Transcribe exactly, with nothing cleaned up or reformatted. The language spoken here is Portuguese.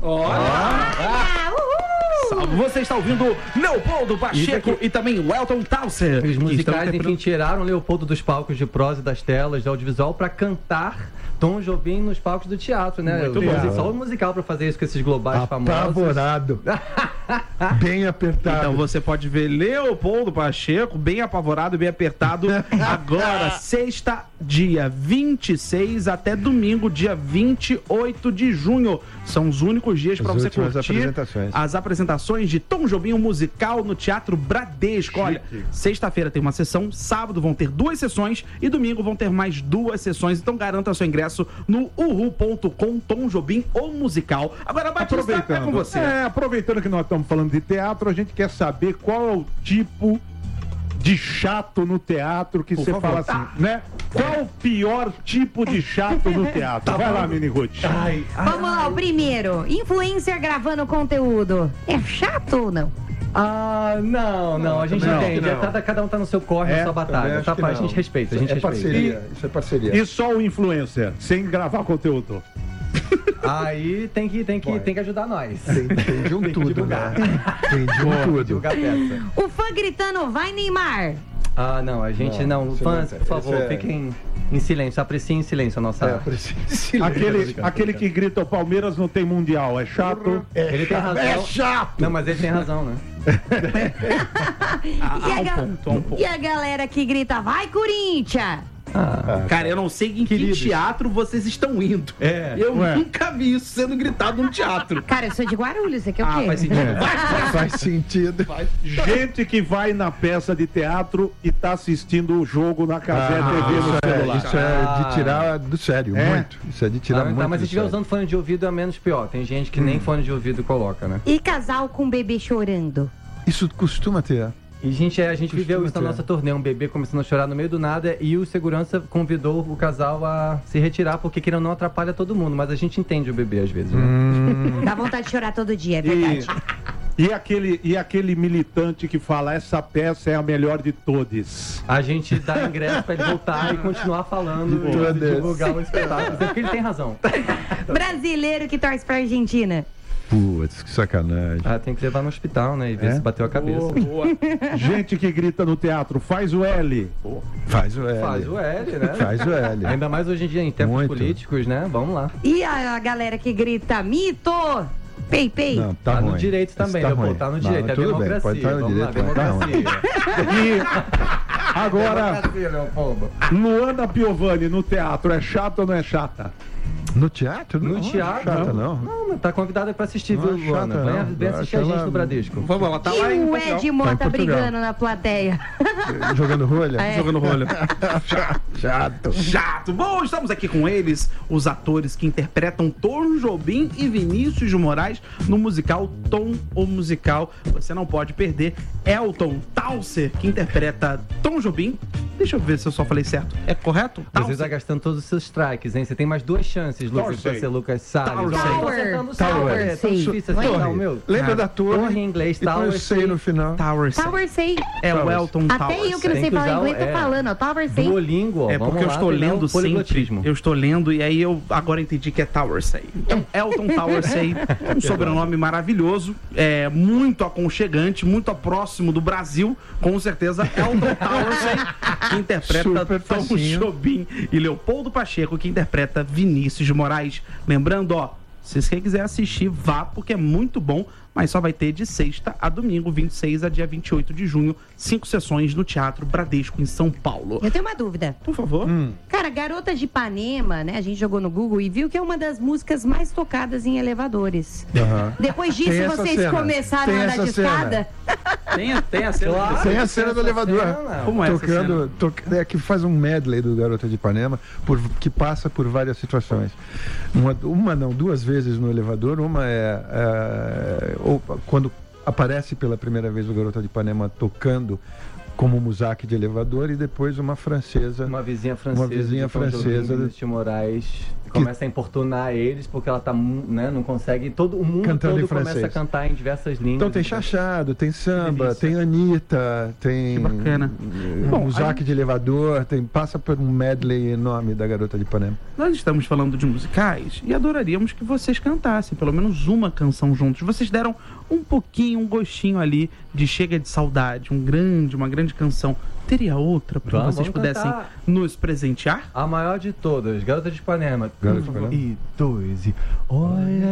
Olha! Ah, você está ouvindo Leopoldo Pacheco aqui... e também o Elton Towser. Os musicais, enfim, tiraram Leopoldo dos palcos de prosa e das telas de audiovisual para cantar Tom Jobim nos palcos do teatro, né? Muito bom. Só o musical para fazer isso com esses globais Apavorado. famosos. Bem apertado. Então você pode ver Leopoldo Pacheco, bem apavorado, bem apertado, agora, sexta, dia vinte e seis, até domingo, dia vinte e oito de junho. São os únicos dias para você curtir apresentações. as apresentações de Tom Jobim, um musical no Teatro Bradesco. Olha, sexta-feira tem uma sessão, sábado vão ter duas sessões e domingo vão ter mais duas sessões. Então garanta seu ingresso no uhu ponto com, Tom Jobim, o musical. Agora, Batista, é com você. É, aproveitando que nós estamos falando de teatro, a gente quer saber qual é o tipo de chato no teatro que você fala assim, tá, né? Qual o pior tipo de chato no teatro? Tá, vai lá, Mini Ruth. Ai, ai, Vamos ai. lá, o primeiro. Influencer gravando conteúdo. É chato ou não? Ah, não, não, a gente não, entende. Não. Cada, cada um tá no seu corre, é, na sua batalha. Tá, a gente respeita, a gente é respeita. Parceria, e, isso é parceria. E só o influencer, sem gravar conteúdo? Aí tem que, tem que, tem que ajudar nós. Tem, tem de um tem tudo, né? Tem de um tudo. Divulgar a peça. O fã gritando, vai Neymar! Ah, não, a gente não. não. Fãs, por favor, é... fiquem em silêncio, apreciem em silêncio a nossa... É, apreciem em silêncio. Aquele, aquele que grita o Palmeiras não tem mundial, é chato? É ele chato. Tem razão. É chato! Não, mas ele tem razão, né? e, a ga... e a galera que grita, vai Corinthians! Ah, cara, eu não sei em queridos. que teatro vocês estão indo. É, eu ué. nunca vi isso sendo gritado num teatro. Cara, eu sou de Guarulhos, você quer o quê? Ah, faz sentido. É. Vai, vai. Faz sentido. Vai. Gente que vai na peça de teatro e tá assistindo o jogo na Casé ah, T V no celular. É, isso é de tirar do sério, é. muito. Isso é de tirar ah, muito. Tá, mas se estiver usando fone de ouvido é menos pior. Tem gente que hum. nem fone de ouvido coloca, né? E casal com bebê chorando? Isso costuma ter. E gente, a gente viveu isso na nossa turnê, um bebê começando a chorar no meio do nada e o segurança convidou o casal a se retirar porque querendo não atrapalha todo mundo, mas a gente entende o bebê às vezes, né? Hum. Dá vontade de chorar todo dia, é verdade. E, e, aquele, e aquele militante que fala, essa peça é a melhor de todas. A gente dá ingresso pra ele voltar e continuar falando e divulgar o espetáculo, porque ele tem razão. Brasileiro que torce pra Argentina. Putz, que sacanagem. Ah, tem que levar no hospital, né? E ver é? se bateu a cabeça. Boa, boa. Gente que grita no teatro, faz o L. Faz o L. Faz o L, né? Faz o L. Ainda mais hoje em dia, em tempos Muito. políticos, né? Vamos lá. E a, a galera que grita mito? Pei, pei. Não, tá, tá ruim. no direito também, tá Leopoldo. Tá no direito, é tudo democracia. Bem, pode estar no Vamos direito, lá, democracia. E agora, Luana Piovani no teatro, é chata ou não é chata? No teatro? No não, teatro? Não é chata, não. Não, não tá convidada pra assistir, não viu, Luana? é chata, Vem, vem assistir a gente ela... no Bradesco. Vamos lá, tá e lá em o Ed Mota tá brigando na plateia. Jogando rolha? É. Jogando rolha. Chato. Chato. Bom, estamos aqui com eles, os atores que interpretam Tom Jobim e Vinícius de Moraes no musical Tom, o Musical. Você não pode perder. Elton Towser, que interpreta Tom Jobim. Deixa eu ver se eu só falei certo. É correto? Você está gastando todos os seus strikes, hein? Você tem mais duas chances, Lucas, pra ser Lucas Salles. Tower. Tower. É tão difícil assim, não, meu. Lembra da torre? Torre em inglês, Tower. Eu sei no final. Tower sei. Tower sei. É o Elton Towser. Até eu que não sei falar inglês, tô falando, ó. Tower sei. Duolingo, é porque eu estou lendo sempre. Eu estou lendo e aí eu agora entendi que é Tower sei. Então, Elton Towser sei. Um sobrenome maravilhoso, é muito aconchegante, muito próximo do Brasil. Com certeza, Elton Towser sei, que interpreta Tom Jobim, e Leopoldo Pacheco, que interpreta Vinícius de Moraes. Lembrando, ó, se você quiser assistir, vá, porque é muito bom, mas só vai ter de sexta a domingo, vinte e seis a dia vinte e oito de junho, cinco sessões no Teatro Bradesco, em São Paulo. Eu tenho uma dúvida. Por favor. Hum. Cara, Garotas de Ipanema, né, a gente jogou no Google e viu que é uma das músicas mais tocadas em elevadores. Uhum. Depois disso, vocês cena. começaram tem a andar de escada? Tem, tem a cena. Claro, tem a cena do elevador. Cena, Como é tocando, to, é que faz um medley do Garota de Ipanema, por, que passa por várias situações. Uma, uma não, duas vezes no elevador. Uma é, é ou, quando aparece pela primeira vez o Garota de Ipanema tocando como Muzak de Elevador, e depois uma francesa. Uma vizinha francesa. Uma vizinha francesa. De Moraes. Começa a importunar eles, porque ela tá, né, não consegue. Todo o mundo cantando todo em francês. Começa a cantar em diversas línguas. Então tem chachado, tem samba, tem Anitta, tem. Que bacana. Bom, Muzak gente... de Elevador, tem, passa por um medley enorme da Garota de Ipanema. Nós estamos falando de musicais e adoraríamos que vocês cantassem pelo menos uma canção juntos. Vocês deram um pouquinho, um gostinho ali de Chega de Saudade, um grande, uma grande canção. Teria outra para que vocês pudessem cantar. Nos presentear? A maior de todas, Garota de Ipanema. Garota de Ipanema. E dois, e olha